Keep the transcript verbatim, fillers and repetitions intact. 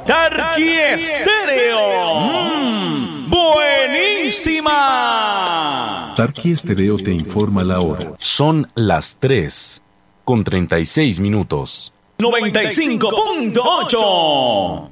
Tarqui Estéreo. Mm, buenísima. Tarqui Estéreo te informa la hora. Son las tres con treinta y seis minutos. noventa y cinco punto ocho.